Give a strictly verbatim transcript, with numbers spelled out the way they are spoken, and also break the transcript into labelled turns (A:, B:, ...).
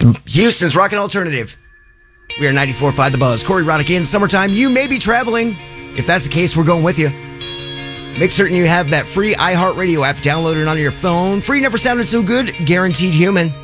A: Houston's Rockin' Alternative. We are ninety-four point five The Buzz. Corey Roddick in. Summertime, you may be traveling. If that's the case, we're going with you. Make certain you have that free iHeartRadio app downloaded onto your phone. Free never sounded so good. Guaranteed human.